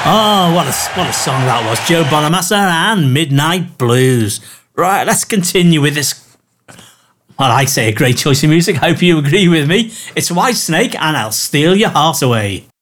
Oh, what a song that was. Joe Bonamassa and Midnight Blues. Right, let's continue with this. Well, I say a great choice of music. Hope you agree with me. It's Whitesnake and I'll Steal Your Heart Away.